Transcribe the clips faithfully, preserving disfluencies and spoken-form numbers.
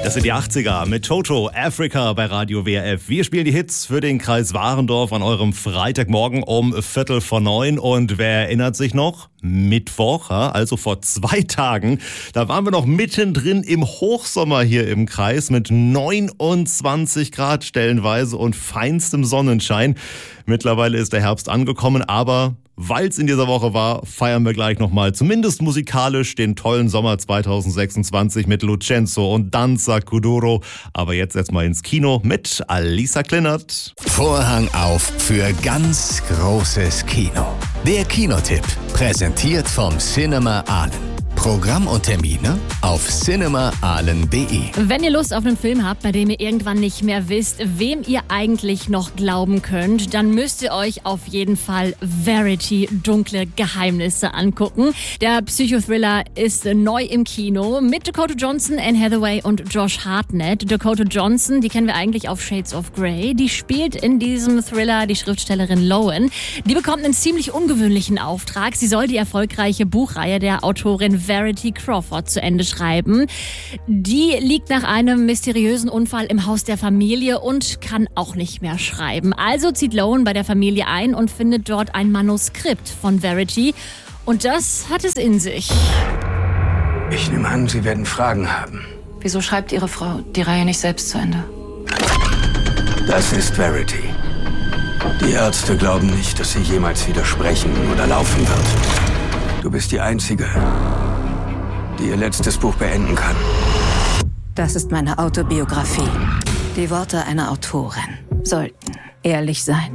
Das sind die achtziger mit Toto, Africa bei Radio W R F. Wir spielen die Hits für den Kreis Warendorf an eurem Freitagmorgen um Viertel vor neun. Und wer erinnert sich noch? Mittwoch, also vor zwei Tagen, da waren wir noch mittendrin im Hochsommer hier im Kreis mit neunundzwanzig Grad stellenweise und feinstem Sonnenschein. Mittlerweile ist der Herbst angekommen, aber weil es in dieser Woche war, feiern wir gleich nochmal, zumindest musikalisch, den tollen Sommer zweitausendsechsundzwanzig mit Lucenzo und Danza Kuduro. Aber jetzt erstmal ins Kino mit Alisa Klinert. Vorhang auf für ganz großes Kino. Der Kinotipp, präsentiert vom Cinema Aalen. Programm und Termine auf cinema aalen punkt de. Wenn ihr Lust auf einen Film habt, bei dem ihr irgendwann nicht mehr wisst, wem ihr eigentlich noch glauben könnt, dann müsst ihr euch auf jeden Fall Verity, dunkle Geheimnisse angucken. Der Psychothriller ist neu im Kino mit Dakota Johnson, Anne Hathaway und Josh Hartnett. Dakota Johnson, die kennen wir eigentlich auf Shades of Grey. Die spielt in diesem Thriller die Schriftstellerin Lowen. Die bekommt einen ziemlich ungewöhnlichen Auftrag. Sie soll die erfolgreiche Buchreihe der Autorin Verity Crawford zu Ende schreiben. Die liegt nach einem mysteriösen Unfall im Haus der Familie und kann auch nicht mehr schreiben. Also zieht Lowen bei der Familie ein und findet dort ein Manuskript von Verity. Und das hat es in sich. Ich nehme an, Sie werden Fragen haben. Wieso schreibt Ihre Frau die Reihe nicht selbst zu Ende? Das ist Verity. Die Ärzte glauben nicht, dass sie jemals wieder sprechen oder laufen wird. Du bist die Einzige, die ihr letztes Buch beenden kann. Das ist meine Autobiografie. Die Worte einer Autorin sollten ehrlich sein.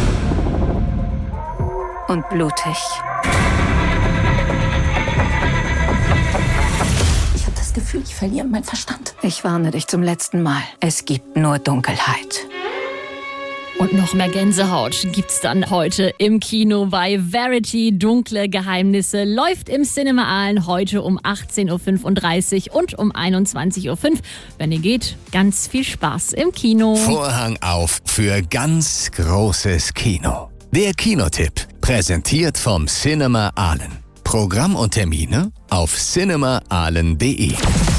Und blutig. Ich habe das Gefühl, ich verliere meinen Verstand. Ich warne dich zum letzten Mal. Es gibt nur Dunkelheit. Und noch mehr Gänsehaut gibt's dann heute im Kino bei Verity, dunkle Geheimnisse. Läuft im Cinema Aalen heute um achtzehn Uhr fünfunddreißig und um einundzwanzig Uhr fünf. Wenn ihr geht, ganz viel Spaß im Kino. Vorhang auf für ganz großes Kino. Der Kinotipp, präsentiert vom Cinema Aalen. Programm und Termine auf cinema aalen punkt de.